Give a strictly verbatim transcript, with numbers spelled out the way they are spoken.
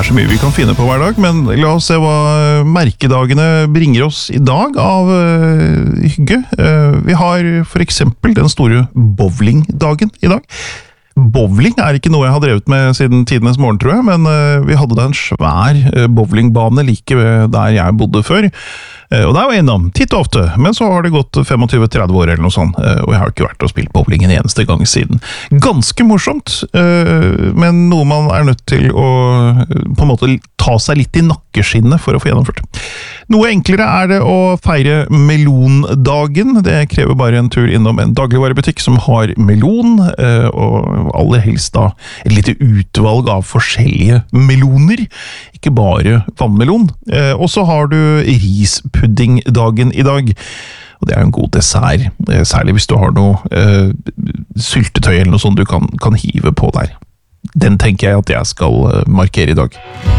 er så mye vi kan finne på hver dag, men la oss se hva merkedagene bringer oss i dag av uh, hygge. Uh, vi har for eksempel den store bowlingdagen i dag. Bowling er ikke noe jeg har drevet med siden tidenes morgen, tror jeg, men uh, vi hadde da en svær uh, bowlingbane like ved der jeg bodde før. Uh, og det er jo innom, titt og ofte, men så har det gått tjuefem til tretti år eller noe sånt, uh, og jeg har ikke vært og spilt bowling en eneste gang siden. Ganske morsomt, uh, men noe man er nødt til å uh, på en måte ta seg litt i nakkeskinnet for å få gjennomført. Noe enklere er det å feire melondagen. Det krever bare en tur innom en dagligvarebutikk som har melon, uh, og aller helst da et lite utvalg av forskjellige meloner, ikke bare vannmelon. Eh, og så har du rispuddingdagen i dag, og det er en god dessert, eh, særlig hvis du har noe eh, syltetøy eller noe sånt du kan, kan hive på der. Den tenker jeg at jeg skal markere i dag.